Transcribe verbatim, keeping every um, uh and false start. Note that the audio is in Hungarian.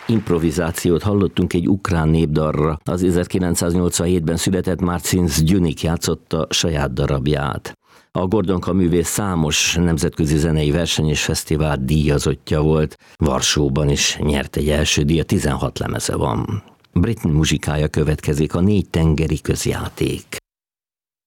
Improvizációt hallottunk egy ukrán népdalra. Az ezerkilencszáznyolcvanhétben született Marcin Zdunik játszotta saját darabját. A Gordonka művész számos nemzetközi zenei verseny és fesztivál díjazottja volt. Varsóban is nyert egy első díjat, tizenhat lemeze van. Britney muzsikája következik, a Négy tengeri közjáték.